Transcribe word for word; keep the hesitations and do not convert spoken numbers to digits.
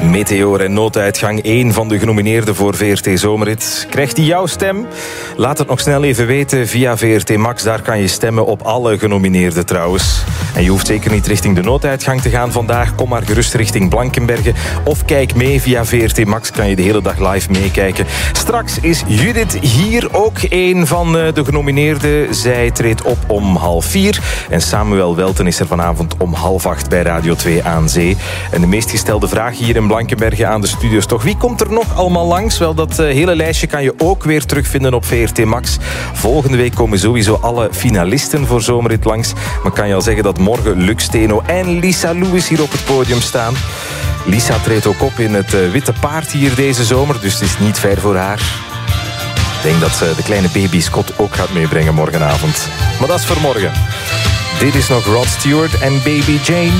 Meteor en Nooduitgang, één van de genomineerden voor V R T Zomerrit. Krijgt hij jouw stem? Laat het nog snel even weten via V R T Max. Daar kan je stemmen op alle genomineerden trouwens. En je hoeft zeker niet richting de Nooduitgang te gaan vandaag. Kom maar gerust richting Blankenberge. Of kijk mee via V R T Max. Kan je de hele dag live meekijken. Straks is Judith hier, ook één van de genomineerden. Zij treedt op om half vier. En Samuel Welten is er vanavond om half acht bij Radio twee aan Zee. En de meest gestelde vraag hier in Blankenberge aan de studio's toch. Wie komt er nog allemaal langs? Wel, dat uh, hele lijstje kan je ook weer terugvinden op V R T Max. Volgende week komen sowieso alle finalisten voor Zomerrit langs. Maar kan je al zeggen dat morgen Lux Steno en Lisa Lewis hier op het podium staan. Lisa treedt ook op in het uh, Witte Paard hier deze zomer. Dus het is niet ver voor haar. Ik denk dat ze de kleine baby Scott ook gaat meebrengen morgenavond. Maar dat is voor morgen. Dit is nog Rod Stewart en Baby Jane.